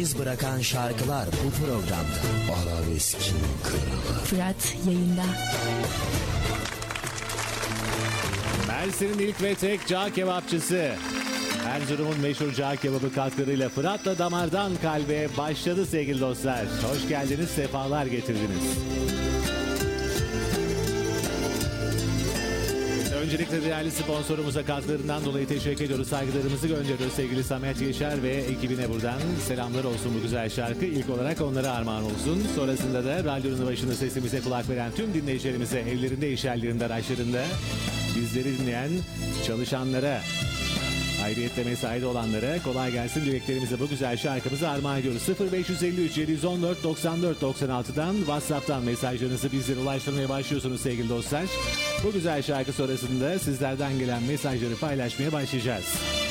iz bırakan şarkılar bu programda. Arabeskin kralı. Fırat yayında. Mersin'in ilk ve tek cağ kebapçısı. Erzurum'un meşhur cağ kebabı katkılarıyla Fırat'la damardan kalbe başladı sevgili dostlar. Hoş geldiniz, sefalar getirdiniz. Öncelikle değerli sponsorumuza katkılarından dolayı teşekkür ediyoruz. Saygılarımızı gönderiyoruz sevgili Samet Yaşar ve ekibine buradan selamlar olsun bu güzel şarkı. İlk olarak onlara armağan olsun. Sonrasında da radyonun başında sesimize kulak veren tüm dinleyicilerimize, evlerinde, iş yerlerinde, araçlarında bizleri dinleyen çalışanlara, ayrıyetle mesaide olanlara kolay gelsin dileklerimize bu güzel şarkımızı armağan ediyoruz. 0553 714 94 96'dan WhatsApp'tan mesajlarınızı bizlere ulaştırmaya başlıyorsunuz sevgili dostlar. Bu güzel şarkı sonrasında sizlerden gelen mesajları paylaşmaya başlayacağız.